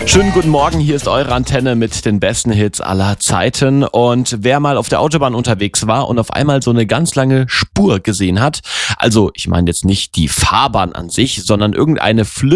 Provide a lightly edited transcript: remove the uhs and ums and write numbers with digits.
Schönen guten Morgen, hier ist eure Antenne mit den besten Hits aller Zeiten. Und wer mal auf der Autobahn unterwegs war und auf einmal so eine ganz lange Spur gesehen hat, also ich meine jetzt nicht die Fahrbahn an sich, sondern irgendeine